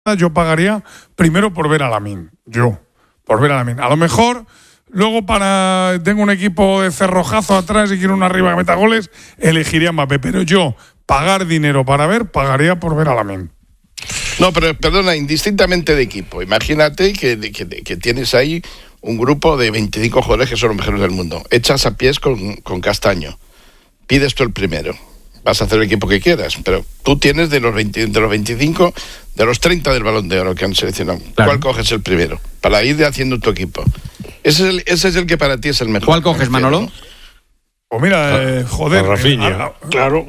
yo pagaría primero por ver a Lamine. Por ver a Lamine. A lo mejor, luego tengo un equipo de cerrojazo atrás y quiero uno arriba que meta goles, elegiría a Mbappé. Pero yo, pagar dinero pagaría por ver a Lamine. No, pero perdona, indistintamente de equipo. Imagínate que tienes ahí un grupo de 25 jugadores que son los mejores del mundo. Echas a pies con Castaño. Pides tú el primero. Vas a hacer el equipo que quieras, pero tú tienes de los 25, de los 30 del Balón de Oro que han seleccionado. Claro. ¿Cuál coges el primero? Para ir haciendo tu equipo. Ese es el que para ti es el mejor. ¿Cuál coges, Manolo? Pues mira, joder. Rafinha. Claro.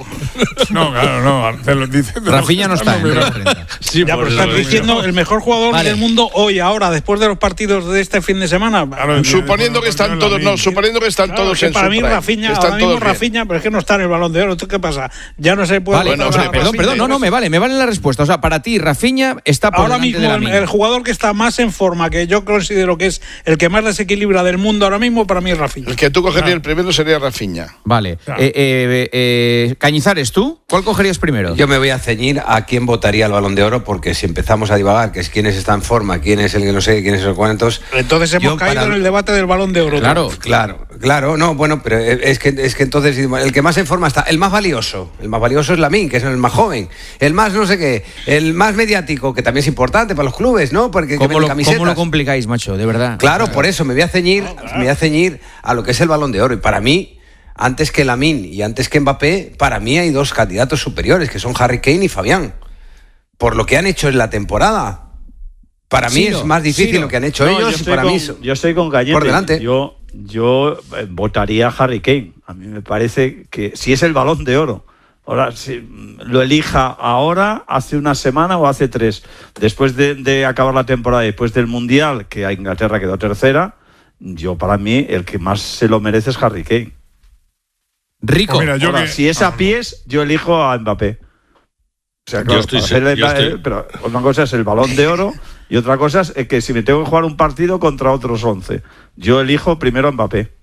No. Rafinha no está en los 30. Sí, ya, pero estás diciendo el mejor jugador del mundo hoy, ahora, después de los partidos de este fin de semana. Claro, suponiendo que están todos, suponiendo que están todos en para su mí prime. Rafinha, ahora mismo Rafinha, pero es que no está en el Balón de Oro. ¿Tú qué pasa? Ya no se puede. Vale, perdón, me vale la respuesta. O sea, para ti, Rafinha está por ahora mismo el jugador que está más en forma, que yo considero que es el que más desequilibra del mundo ahora mismo, para mí es Rafinha. El que tú cogerías el primero sería Rafinha. Vale. Claro. Cañizares, ¿tú? ¿Cuál cogerías primero? Yo me voy a ceñir a quién votaría el Balón de Oro, porque si empezamos a divagar, que es quién está en forma, quién es el que no sé, quién es el cuantos. Entonces hemos caído en el debate del Balón de Oro. Claro, no, bueno, pero es que entonces el que más en forma está, el más valioso es Lamine, que es el más joven, el más no sé qué, el más mediático, que también es importante para los clubes, ¿no? Porque ¿Cómo lo complicáis, macho? De verdad. Claro, por eso me voy a ceñir a lo que es el Balón de Oro, y para mí, antes que Lamine y antes que Mbappé, para mí hay dos candidatos superiores, que son Harry Kane y Fabián, por lo que han hecho en la temporada. Para mí es más difícil lo que han hecho ellos, y para mí yo estoy con Gallete. Por delante. Yo votaría a Harry Kane. A mí me parece que si es el Balón de Oro, ahora si lo elija ahora, hace una semana o hace 3, después de acabar la temporada, después del Mundial, que a Inglaterra quedó tercera, para mí el que más se lo merece es Harry Kane. Rico. Pues mira, si es a pies, yo elijo a Mbappé. O sea, claro, pero una cosa es el Balón de Oro y otra cosa es que si me tengo que jugar un partido contra otros 11, yo elijo primero a Mbappé.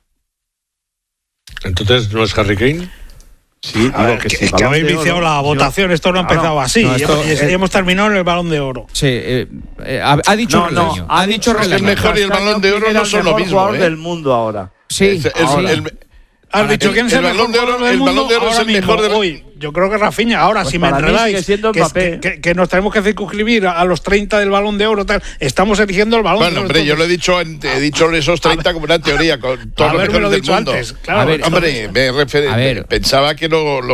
¿Entonces no es Harry Kane? Sí, que habéis viciado la votación, esto no ha empezado así. Hemos terminado en el Balón de Oro. Sí, ha dicho Relaño. Ha dicho Relaño. El mejor y el Balón de Oro no son lo mismo. El mejor jugador del mundo ahora. Sí, has dicho quién es el Balón de Oro del mundo es el mejor de hoy. Yo creo que Rafinha. Ahora, pues si me enredáis, que nos tenemos que circunscribir a los 30 del Balón de Oro, tal, estamos eligiendo el Balón de Oro. Bueno, hombre, yo lo he dicho esos 30 como una teoría, con todos los mejores del mundo. Antes, claro. Pensaba que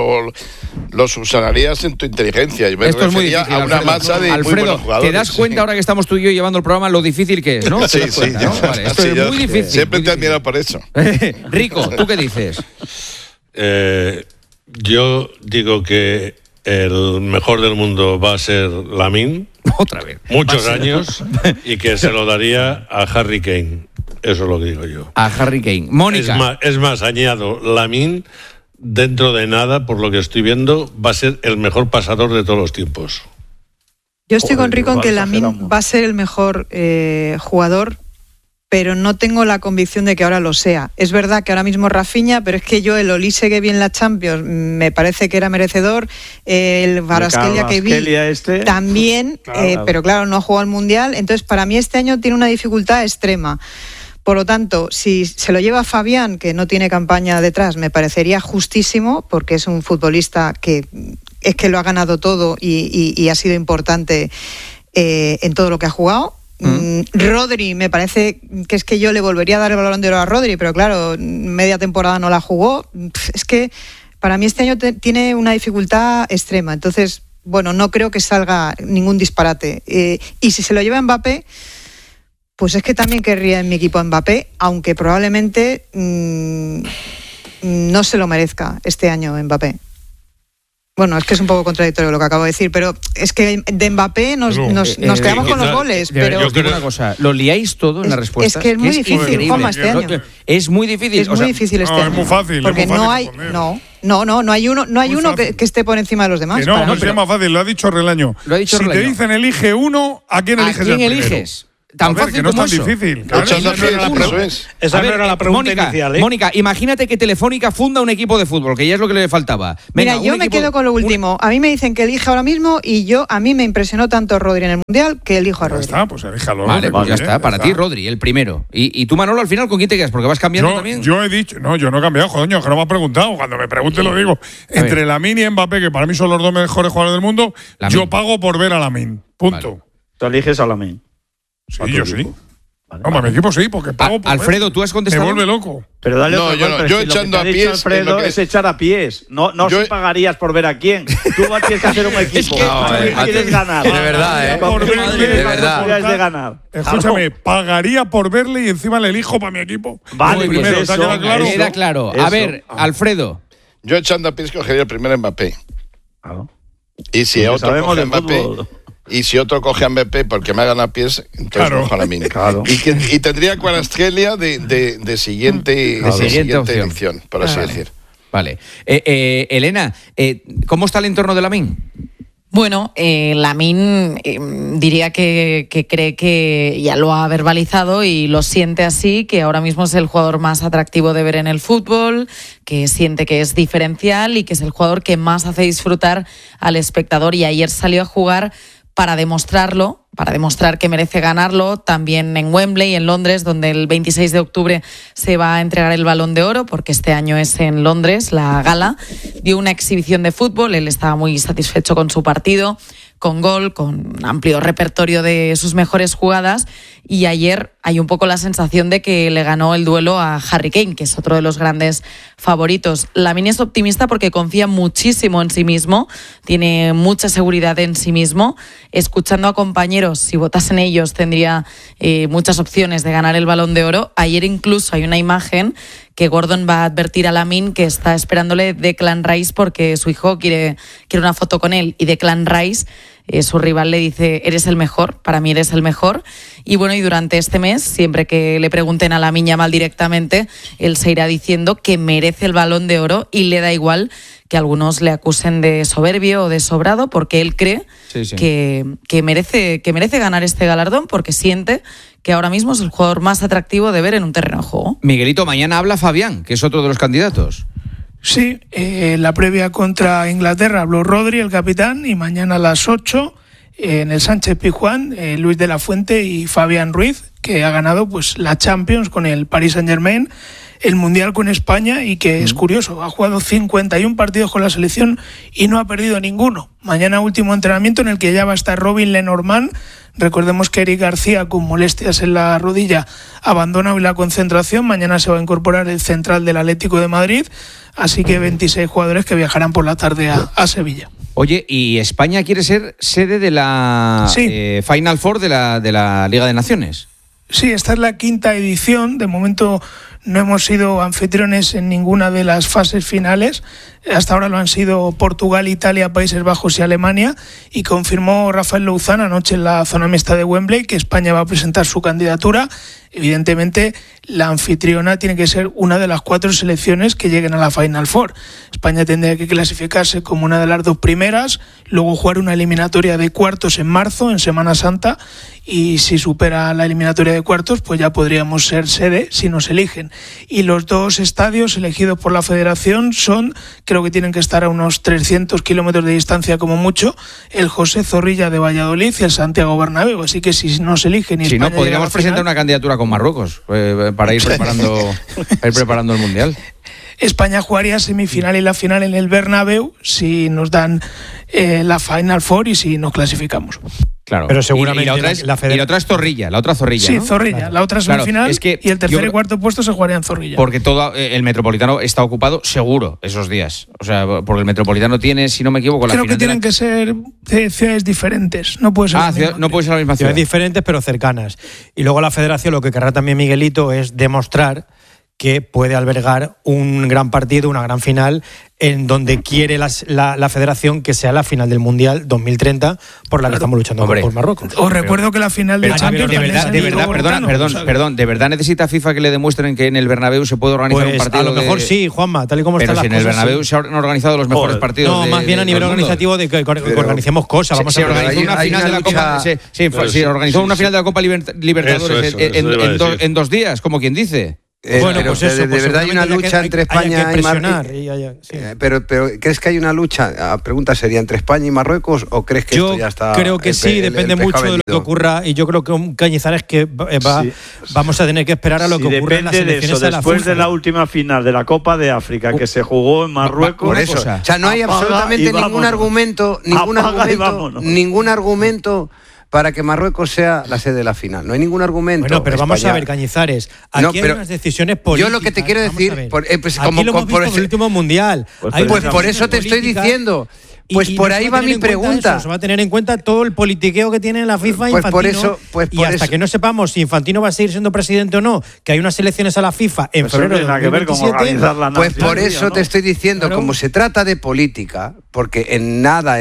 los usarías en tu inteligencia. Yo me Esto es muy difícil, a una masa de Alfredo, muy buenos jugadores. ¿te das cuenta ahora que estamos tú y yo llevando el programa lo difícil que es, no? Sí. Vale, esto es muy difícil. Siempre te he admirado por eso. Rico, ¿tú qué dices? Yo digo que el mejor del mundo va a ser Lamine. Otra vez. Muchos años. Y que se lo daría a Harry Kane. Eso es lo que digo yo. A Harry Kane. Mónica. Es más, añado, Lamine, dentro de nada, por lo que estoy viendo, va a ser el mejor pasador de todos los tiempos. Yo estoy con Rico en que Lamine va a ser el mejor jugador, pero no tengo la convicción de que ahora lo sea. Es verdad que ahora mismo Rafinha, pero es que yo el Olise que vi en la Champions me parece que era merecedor, el Kvaratskhelia que vi también, claro. Pero claro, no ha jugado al Mundial, entonces para mí este año tiene una dificultad extrema. Por lo tanto, si se lo lleva Fabián, que no tiene campaña detrás, me parecería justísimo, porque es un futbolista que es que lo ha ganado todo y ha sido importante en todo lo que ha jugado. Rodri, me parece que es que yo le volvería a dar el Balón de Oro a Rodri, pero claro, media temporada no la jugó. Es que para mí este año tiene una dificultad extrema. Entonces, bueno, no creo que salga ningún disparate. Y si se lo lleva Mbappé, pues es que también querría en mi equipo a Mbappé, aunque probablemente no se lo merezca este año Mbappé. Bueno, es que es un poco contradictorio lo que acabo de decir, pero es que de Mbappé nos quedamos con los goles. Pero yo creo una cosa, lo liáis todo en la respuesta. Es que es muy difícil, Juanma, este año. Es muy difícil. Es muy difícil este año. Es muy fácil. Porque no hay uno que esté por encima de los demás. No se llama fácil, lo ha dicho Relaño. Si te dicen elige uno, ¿a quién eliges? ¿A quién eliges? tan fácil que no como es tan eso. difícil. Esa no era la pregunta inicial. Mónica, imagínate que Telefónica funda un equipo de fútbol, que ya es lo que le faltaba. Venga, mira, yo me quedo con lo último. A mí me dicen que elige ahora mismo y a mí me impresionó tanto Rodri en el Mundial que elijo a Rodri. Ya está, pues elíjalo. Vale, pues ya está. Para ti, Rodri, el primero. ¿Y tú, Manolo, al final con quién te quedas? Porque vas cambiando también. Yo he dicho, yo no he cambiado, coño, que no me has preguntado. Cuando me pregunte lo digo. Entre Lamine y Mbappé, que para mí son los dos mejores jugadores del mundo, yo pago por ver a Lamine. Punto. Vale. Tú eliges a Lamine. Sí, yo sí. Vale. Mi equipo sí, porque pago por Alfredo, ¿tú has contestado? Me vuelve loco. Pero dale yo echando a pies. Alfredo, es echar a pies. No si pagarías por ver a quién. Tú tienes que hacer un equipo. Quieres ganar. De verdad, de verdad. De ganar. Escúchame, pagaría por verle y encima le elijo para mi equipo. Vale, primero, pues ¿te ha quedado claro? Queda claro. A ver, Alfredo. Yo echando a pies cogería el primero Mbappé. Claro. Y si otro coge a Mbappé. Y si otro coge a Mbappé porque me hagan a pies, entonces cojo a Lamine. Claro. Y tendría Kvaratskhelia de siguiente edición, por así decir. Vale. Elena, ¿cómo está el entorno de Lamine? Bueno, Lamine diría que cree que ya lo ha verbalizado y lo siente así, que ahora mismo es el jugador más atractivo de ver en el fútbol, que siente que es diferencial y que es el jugador que más hace disfrutar al espectador. Y ayer salió a jugar para demostrarlo, para demostrar que merece ganarlo, también en Wembley, en Londres, donde el 26 de octubre se va a entregar el Balón de Oro, porque este año es en Londres, la gala. Dio una exhibición de fútbol, él estaba muy satisfecho con su partido, con gol, con amplio repertorio de sus mejores jugadas, y ayer hay un poco la sensación de que le ganó el duelo a Harry Kane, que es otro de los grandes favoritos. Lamine es optimista porque confía muchísimo en sí mismo, tiene mucha seguridad en sí mismo. Escuchando a compañeros, si votasen ellos tendría muchas opciones de ganar el Balón de Oro. Ayer incluso hay una imagen que Gordon va a advertir a Lamine que está esperándole Declan Rice porque su hijo quiere una foto con él, y Declan Rice, su rival, le dice: eres el mejor, para mí eres el mejor. Y bueno, y durante este mes, siempre que le pregunten a Lamine Yamal directamente, él se irá diciendo que merece el Balón de Oro y le da igual que algunos le acusen de soberbio o de sobrado, porque él cree que merece ganar este galardón, porque siente que ahora mismo es el jugador más atractivo de ver en un terreno de juego. Miguelito, mañana habla Fabián, que es otro de los candidatos. Sí, la previa contra Inglaterra habló Rodri, el capitán, y mañana a las 8 en el Sánchez Pizjuán, Luis de la Fuente y Fabián Ruiz, que ha ganado pues la Champions con el Paris Saint-Germain, el Mundial con España, y que es curioso, ha jugado 51 partidos con la selección y no ha perdido ninguno. Mañana último entrenamiento en el que ya va a estar Robin Lenormand. Recordemos que Eric García, con molestias en la rodilla, abandona hoy la concentración. Mañana se va a incorporar el central del Atlético de Madrid, así que 26 jugadores que viajarán por la tarde a Sevilla. Oye, ¿y España quiere ser sede de la Final Four de la Liga de Naciones? Sí, esta es la 5ª edición. De momento no hemos sido anfitriones en ninguna de las fases finales. Hasta ahora lo han sido Portugal, Italia, Países Bajos y Alemania, y confirmó Rafael Louzán anoche en la zona mixta de Wembley que España va a presentar su candidatura. Evidentemente, la anfitriona tiene que ser una de las 4 selecciones que lleguen a la Final Four. España tendría que clasificarse como una de las 2 primeras, luego jugar una eliminatoria de cuartos en marzo, en Semana Santa, y si supera la eliminatoria de cuartos, pues ya podríamos ser sede si nos eligen. Y los 2 estadios elegidos por la federación son, creo que tienen que estar a unos 300 kilómetros de distancia como mucho, el José Zorrilla de Valladolid y el Santiago Bernabéu. Así que si nos eligen y si España no, podríamos presentar una candidatura con Marruecos para ir preparando el Mundial. España jugaría semifinal y la final en el Bernabéu si nos dan la Final Four y si nos clasificamos. Claro. Pero seguramente y la otra es Zorrilla, la otra Zorrilla. Sí, ¿no? Zorrilla, claro. La otra semifinal, es que y el tercer y cuarto puesto se jugaría en Zorrilla. Porque todo el Metropolitano está ocupado seguro esos días. O sea, porque el Metropolitano tiene, si no me equivoco, la creo final que tienen que ser ciudades diferentes. No puede ser no puede ser la misma ciudad. Ciudades diferentes pero cercanas. Y luego la federación lo que querrá también Miguelito es demostrar que puede albergar un gran partido, una gran final, en donde quiere la federación que sea la final del Mundial 2030, por la que estamos luchando por Marruecos. Os recuerdo que la final del Champions... ¿De verdad necesita FIFA que le demuestren que en el Bernabéu se puede organizar un partido? A lo mejor sí, Juanma, tal y como están las cosas. Pero si en el Bernabéu se han organizado los mejores partidos. No, más bien a nivel organizativo de que organicemos cosas. Se organizó una final de la Copa... Se organizó una final de la Copa Libertadores en 2 días, como quien dice. Pues de verdad hay una lucha entre España y Marruecos. Pero ¿crees que hay una lucha? La pregunta sería, ¿entre España y Marruecos o crees que esto ya está? Creo que sí, depende mucho de lo que ocurra, y yo creo que un Cañizares que vamos a tener que esperar a lo que ocurra en las elecciones de la después de la última final de la Copa de África que se jugó en Marruecos. Por eso, o sea, no hay absolutamente ningún argumento para que Marruecos sea la sede de la final. No hay ningún argumento. Bueno, pero vamos a ver, Cañizares. Aquí hay unas decisiones políticas. Yo lo que te quiero decir... aquí lo hemos visto en el último Mundial. Pues por eso te estoy diciendo... Pues por ahí va mi pregunta. Se va a tener en cuenta todo el politiqueo que tiene la FIFA Infantino. Y hasta que no sepamos si Infantino va a seguir siendo presidente o no, que hay unas elecciones a la FIFA en febrero de 2027. Pues por eso te estoy diciendo, como se trata de política, porque en nada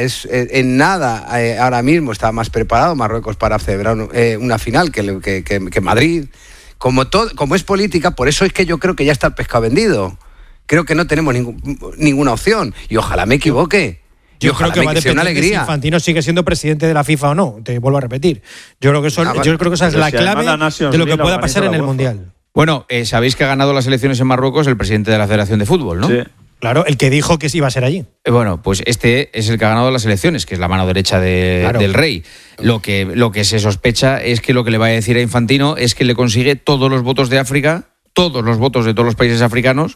ahora mismo está más preparado Marruecos para celebrar una final que Madrid. Como es política, por eso es que yo creo que ya está el pescado vendido. Creo que no tenemos ninguna opción. Y ojalá me equivoque. Yo creo que va a depender de si Infantino sigue siendo presidente de la FIFA o no. Te vuelvo a repetir. Yo creo que esa es la clave de lo que pueda pasar en el Mundial. Bueno, sabéis que ha ganado las elecciones en Marruecos el presidente de la Federación de Fútbol, ¿no? Sí. Claro, el que dijo que sí iba a ser allí. Bueno, pues este es el que ha ganado las elecciones, que es la mano derecha del rey. Lo que se sospecha es que lo que le va a decir a Infantino es que le consigue todos los votos de África, todos los votos de todos los países africanos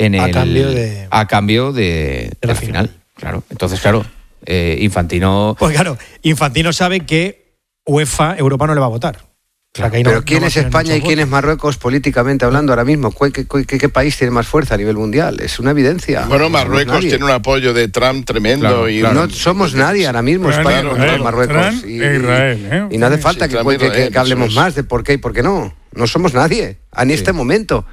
a cambio de la final. Claro, entonces, Infantino... Pues claro, Infantino sabe que UEFA, Europa no le va a votar. Claro, pero ¿quién es España y quién es Marruecos políticamente hablando ahora mismo? ¿Qué país tiene más fuerza a nivel mundial? Es una evidencia. Bueno, Marruecos tiene un apoyo de Trump tremendo. No somos nadie ahora mismo, España contra Marruecos. Y no hace falta que hablemos más de por qué y por qué no. No somos nadie, en este momento.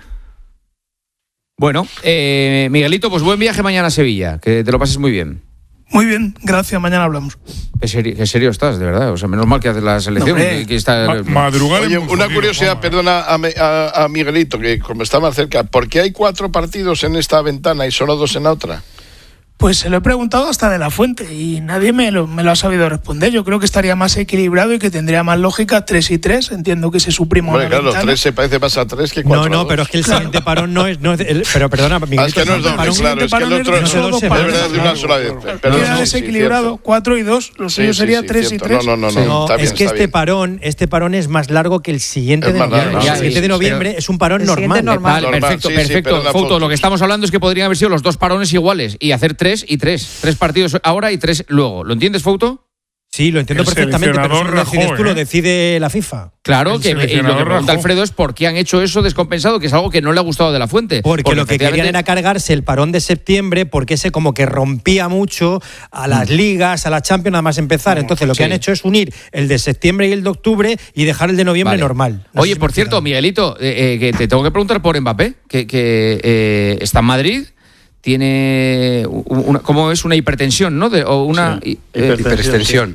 Bueno, Miguelito, pues buen viaje mañana a Sevilla, que te lo pases muy bien. Muy bien, gracias, mañana hablamos. Qué serio estás, de verdad. O sea, menos mal que haces la selección. Madrugar. Oye, una curiosidad, perdona a Miguelito, que como está más cerca, ¿por qué hay 4 partidos en esta ventana y solo 2 en la otra? Pues se lo he preguntado hasta de la fuente y nadie me lo ha sabido responder. Yo creo que estaría más equilibrado y que tendría más lógica 3 y 3. Entiendo que se suprima una claro, ventana. 3 se parece más a 3 que 4. No, pero es que el siguiente parón no es pero perdona, Miguelito, es que no es doble, claro, es que el otro es de una sola vez. Queda desequilibrado 4 y 2, lo suyo sería 3 y 3. No, es que este parón es más largo que el siguiente de noviembre. El siguiente de noviembre es un parón normal. Vale, perfecto. Fouto, lo que estamos hablando es que podrían haber sido los 2 parones iguales y hacer 3 y 3. 3 partidos ahora y 3 luego. ¿Lo entiendes, Fouto? Sí, lo entiendo perfectamente, pero si lo decides tú, lo decide la FIFA. Claro, y lo que pregunta Alfredo es por qué han hecho eso descompensado, que es algo que no le ha gustado de la fuente. Porque lo que querían era cargarse el parón de septiembre, porque ese como que rompía mucho a las ligas, a la Champions, nada más empezar. Entonces lo que han hecho es unir el de septiembre y el de octubre y dejar el de noviembre normal. Oye, por cierto, Miguelito, que te tengo que preguntar por Mbappé, que está en Madrid. Tiene ¿cómo es? Una hipertensión, ¿no? O una hiperextensión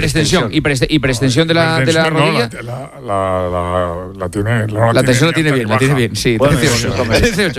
de la rodilla. La tensión la tiene bien, sí. Bueno, 18.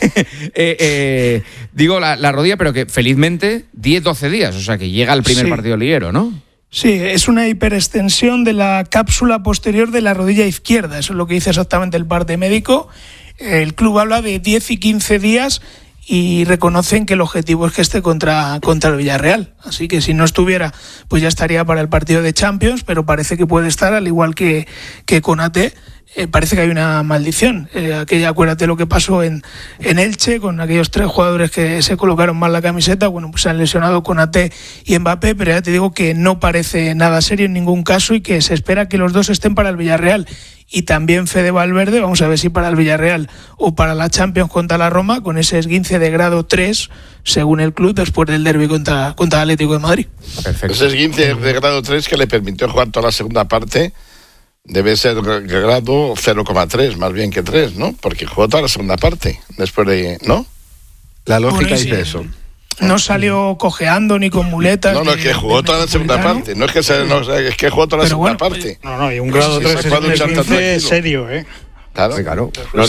Digo la rodilla, pero que felizmente 10-12 días, o sea que llega al primer partido liguero, ¿no? Sí, es una hiperextensión de la cápsula posterior de la rodilla izquierda, eso es lo que dice exactamente el parte médico. El club habla de 10 y 15 días y reconocen que el objetivo es que esté contra el Villarreal. Así que si no estuviera, pues ya estaría para el partido de Champions, pero parece que puede estar, al igual que Konaté. Parece que hay una maldición. Acuérdate lo que pasó en Elche con aquellos 3 jugadores que se colocaron mal la camiseta. Bueno, pues se han lesionado Konaté y Mbappé, pero ya te digo que no parece nada serio en ningún caso y que se espera que los 2 estén para el Villarreal. Y también Fede Valverde, vamos a ver si para el Villarreal o para la Champions contra la Roma, con ese esguince de grado 3, según el club, después del derbi contra el Atlético de Madrid. Perfecto. Ese esguince de grado 3 que le permitió jugar toda la segunda parte debe ser grado 0,3 más bien que 3, ¿no? Porque jugó toda la segunda parte, después de... ¿no? La lógica dice eso. No salió cojeando ni con muletas. No, es que jugó toda la segunda parte. No es que es que jugó toda la segunda parte. No, y un grado 3 es serio, ¿eh? Claro. No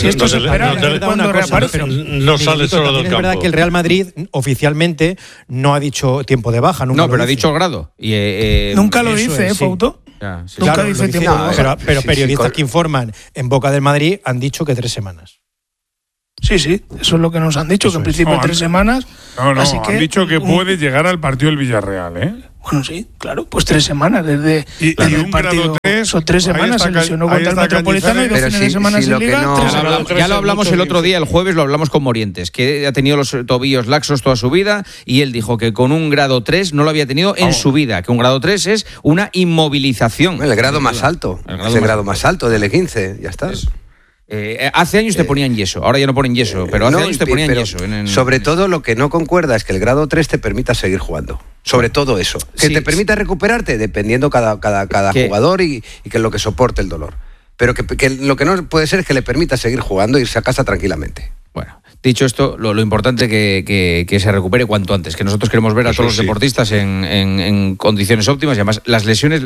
sale solo del campo. Es verdad que el Real Madrid oficialmente no ha dicho tiempo de baja. No, pero ha dicho grado. Nunca lo dice, Fouto. Nunca dice tiempo de baja. Pero periodistas que informan en boca del Madrid han dicho que 3 semanas. Sí, eso es lo que nos han dicho, que en principio 3 semanas. Así que, han dicho que puede llegar al partido del Villarreal, ¿eh? Bueno, sí, claro, pues 3 semanas desde un partido 3 o 3 semanas se lesionó contra el Metropolitano y 2 fines de semana sin Liga. Ya lo hablamos el otro día, el jueves lo hablamos con Morientes, que ha tenido los tobillos laxos toda su vida y él dijo que con un grado 3 no lo había tenido en su vida, que un grado 3 es una inmovilización. El grado más alto, es el grado más alto del E15, ya está. Hace años te ponían yeso, ahora ya no ponen yeso, pero hace años te ponían yeso. Sobre todo lo que no concuerda es que el grado 3 te permita seguir jugando. Sobre todo eso. Que te permita recuperarte dependiendo cada jugador y que es lo que soporte el dolor. Pero que lo que no puede ser es que le permita seguir jugando e irse a casa tranquilamente. Bueno, dicho esto, lo importante es que se recupere cuanto antes, que nosotros queremos ver a todos los deportistas en condiciones óptimas y además las lesiones...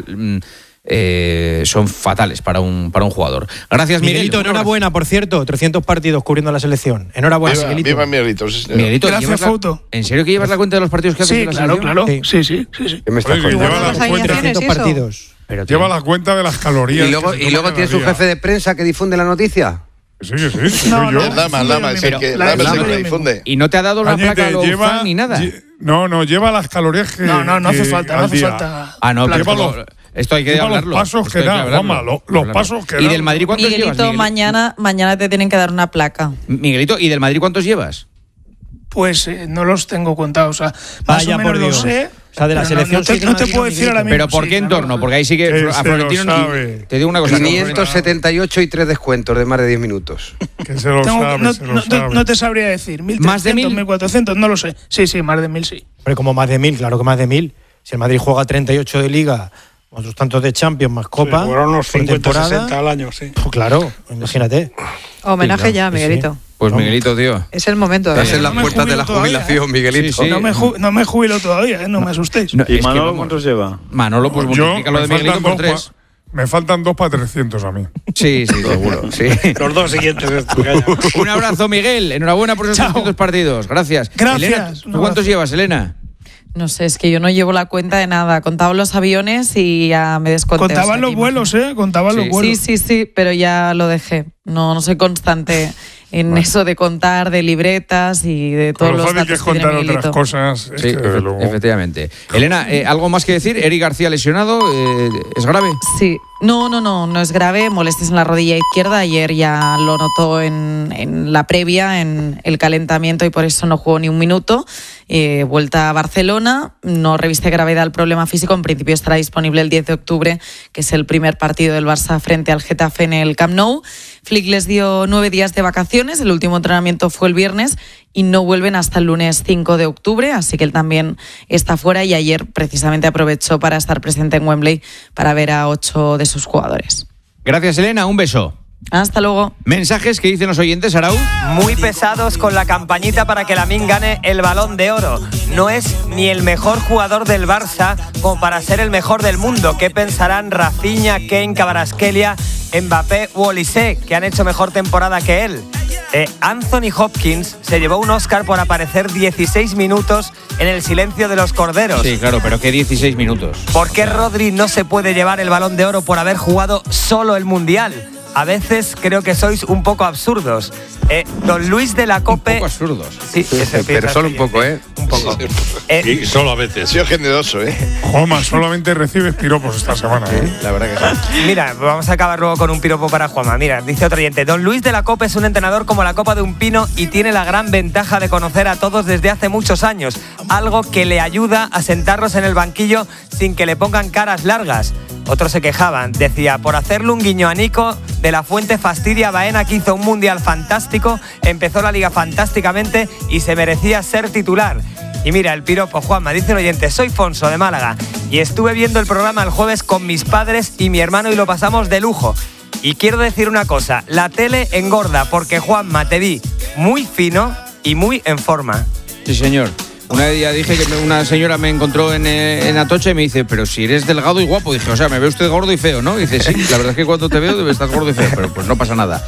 son fatales para un jugador. Gracias, Miguelito. Enhorabuena, por cierto, 300 partidos cubriendo la selección. Enhorabuena, Miguelito. Viva Miguelito. Miguelito, gracias, Fouto. ¿En serio que llevas la cuenta de los partidos que haces en la selección? Claro. Sí. ¿Qué me estás contando? Lleva la cuenta, 300 partidos. Pero lleva la cuenta de las calorías. Y luego tiene su jefe de prensa que difunde la noticia. Sí. No, Lama es el que la difunde. Y no te ha dado la placa ni nada. No, lleva las calorías que... No hace falta. Lleva esto hay que hablarlo. Los pasos que da, los pasos que da. ¿Y del Madrid cuántos llevas, Miguelito, mañana te tienen que dar una placa. Miguelito, ¿y del Madrid cuántos llevas? Pues no los tengo contados, o sea, más o menos lo sé. O sea, de la selección no te puedo decir ahora mismo. ¿Pero por qué en torno? Porque ahí sí que a Florentino te digo una cosa. 578 y 3 descuentos de más de 10 minutos. Que se lo sabe, no te sabría decir. 1.300, ¿Más de 1.000? 1.400, no lo sé. Sí, más de 1.000, sí. Pero como más de 1.000, claro que más de 1.000. Si el Madrid juega 38 de Liga, otros tantos de Champions más Copa. Jugaron unos 50, 60 al año, sí. Pues claro, imagínate. Homenaje ya, Miguelito. Pues Miguelito, tío. Es el momento. Estás en las puertas de la jubilación, Miguelito. Sí. No me jubilo todavía, no me asustéis. ¿Y Manolo cuántos lleva? Manolo, pues multiplícalo de Miguelito por 3. Me faltan 2 para 300 a mí. Sí, seguro. Sí. Los 2 siguientes. Un abrazo, Miguel. Enhorabuena por esos 300 partidos. Gracias. Elena, ¿tú cuántos llevas, Elena? No sé, es que yo no llevo la cuenta de nada. Contaba los aviones y ya me desconté. Contaban los vuelos, Contaban los vuelos. Sí, pero ya lo dejé. No soy constante en eso de contar, de libretas y de todos los datos que es contar otras cosas. Sí, efectivamente. Elena, ¿algo más que decir? Eric García lesionado, ¿es grave? Sí. No es grave, molestias en la rodilla izquierda. Ayer ya lo notó en la previa, en el calentamiento y por eso no jugó ni un minuto. Vuelta a Barcelona, no reviste gravedad el problema físico. En principio estará disponible el 10 de octubre, que es el primer partido del Barça frente al Getafe en el Camp Nou. Flick les dio 9 días de vacaciones, el último entrenamiento fue el viernes y no vuelven hasta el lunes 5 de octubre, así que él también está fuera y ayer precisamente aprovechó para estar presente en Wembley para ver a 8 de sus jugadores. Gracias, Elena, un beso. Hasta luego. Mensajes que dicen los oyentes, Arau. Muy pesados con la campañita para que Lamine gane el Balón de Oro. No es ni el mejor jugador del Barça como para ser el mejor del mundo. ¿Qué pensarán Rafinha, Kane, Kvaratskhelia, Mbappé u Olise, que han hecho mejor temporada que él? Anthony Hopkins se llevó un Oscar por aparecer 16 minutos en El silencio de los corderos. Sí, claro, pero ¿qué 16 minutos? ¿Por qué Rodri no se puede llevar el Balón de Oro por haber jugado solo el Mundial? A veces creo que sois un poco absurdos. Don Luis de la Cope... Un poco absurdos. Sí, pero solo un poco, Un poco. Y solo a veces. Ha sido generoso, Juanma, solamente recibes piropos esta semana, La verdad que sí. Mira, vamos a acabar luego con un piropo para Juanma. Mira, dice otro oyente. Don Luis de la Cope es un entrenador como la copa de un pino y tiene la gran ventaja de conocer a todos desde hace muchos años. Algo que le ayuda a sentarlos en el banquillo sin que le pongan caras largas. Otros se quejaban. Decía, por hacerle un guiño a Nico, de la Fuente fastidia a Baena, que hizo un mundial fantástico, empezó la liga fantásticamente y se merecía ser titular. Y mira, el piropo, Juanma, dice el oyente, soy Fonso de Málaga y estuve viendo el programa el jueves con mis padres y mi hermano y lo pasamos de lujo. Y quiero decir una cosa, la tele engorda porque, Juanma, te vi muy fino y muy en forma. Sí, señor. Una vez ya dije que una señora me encontró en Atocha y me dice, pero si eres delgado y guapo. Dije, o sea, me ve usted gordo y feo, ¿no? Y dice, sí, la verdad es que cuando te veo estás gordo y feo, pero pues no pasa nada.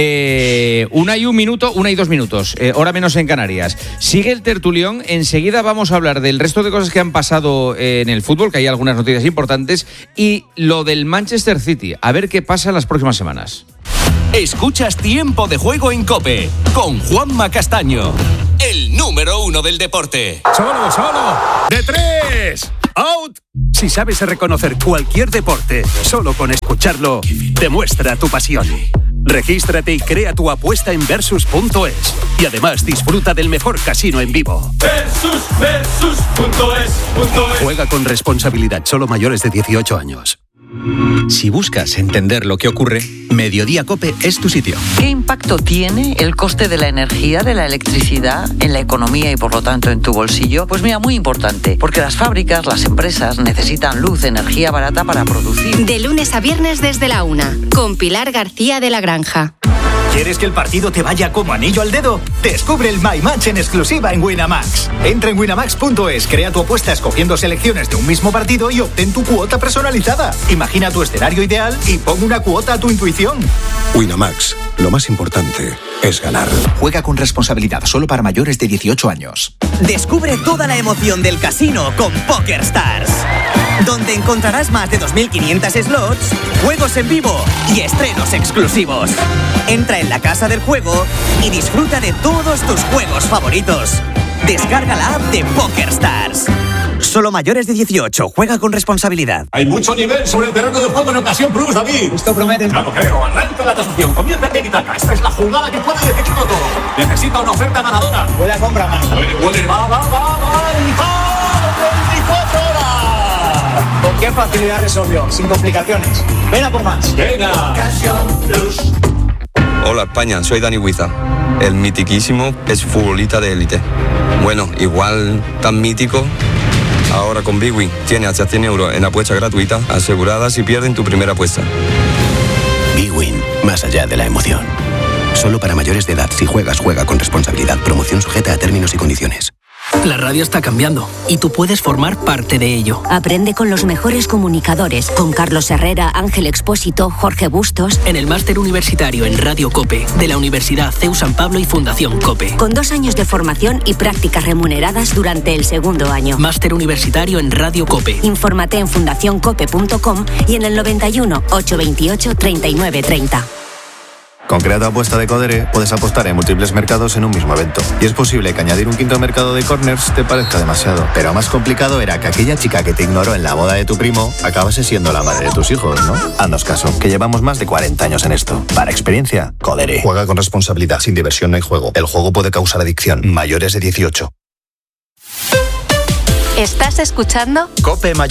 1 y 2 minutos, hora menos en Canarias. Sigue el tertulión, enseguida vamos a hablar del resto de cosas que han pasado en el fútbol, que hay algunas noticias importantes, y lo del Manchester City, a ver qué pasa en las próximas semanas. Escuchas Tiempo de Juego en COPE, con Juanma Castaño, el número 1 del deporte. ¡Solo! ¡De 3! ¡Out! Si sabes reconocer cualquier deporte, solo con escucharlo, demuestra tu pasión. Regístrate y crea tu apuesta en Versus.es. Y además disfruta del mejor casino en vivo. Versus.es. Juega con responsabilidad, solo mayores de 18 años. Si buscas entender lo que ocurre, Mediodía COPE es tu sitio. ¿Qué impacto tiene el coste de la energía, de la electricidad, en la economía y por lo tanto en tu bolsillo? Pues mira, muy importante, porque las fábricas, las empresas necesitan luz, energía barata para producir. De lunes a viernes desde la 1, con Pilar García de la Granja. ¿Quieres que el partido te vaya como anillo al dedo? Descubre el My Match en exclusiva en Winamax. Entra en winamax.es, crea tu apuesta escogiendo selecciones de un mismo partido y obtén tu cuota personalizada. Imagina tu escenario ideal y pon una cuota a tu intuición. Winamax, lo más importante es ganar. Juega con responsabilidad, solo para mayores de 18 años. Descubre toda la emoción del casino con PokerStars, donde encontrarás más de 2.500 slots, juegos en vivo y estrenos exclusivos. Entra en la casa del juego y disfruta de todos tus juegos favoritos. Descarga la app de PokerStars. Solo mayores de 18. Juega con responsabilidad. Hay mucho nivel sobre el terreno de juego en Ocasión Plus, David. Esto promete. Ya lo creo. Arranca la tasación. Comienza el tiki-taka. Esta es la jugada que puede decidirlo todo. Necesita una oferta ganadora. Huele a compra más. Huele. Va. 24 horas. ¿Con qué facilidad resolvió? Sin complicaciones. Ven a por más. Venga. Ocasión Plus. Hola España, soy Dani Huiza. El mitiquísimo es futbolista de élite. Bueno, igual tan mítico. Ahora con BigWin tiene hasta 100 euros en apuesta gratuita asegurada si pierden tu primera apuesta. BigWin, más allá de la emoción. Solo para mayores de edad. Si juegas, juega con responsabilidad. Promoción sujeta a términos y condiciones. La radio está cambiando y tú puedes formar parte de ello. Aprende con los mejores comunicadores, con Carlos Herrera, Ángel Expósito, Jorge Bustos. En el máster universitario en Radio COPE de la Universidad CEU San Pablo y Fundación COPE. Con 2 años de formación y prácticas remuneradas durante el segundo año. Máster universitario en Radio COPE. Infórmate en fundacioncope.com y en el 91 828 3930. Con Crea tu apuesta de Codere puedes apostar en múltiples mercados en un mismo evento. Y es posible que añadir un quinto mercado de corners te parezca demasiado. Pero más complicado era que aquella chica que te ignoró en la boda de tu primo acabase siendo la madre de tus hijos, ¿no? Haznos caso, que llevamos más de 40 años en esto. Para experiencia, Codere. Juega con responsabilidad. Sin diversión no hay juego. El juego puede causar adicción. Mayores de 18. ¿Estás escuchando? COPE Mayor.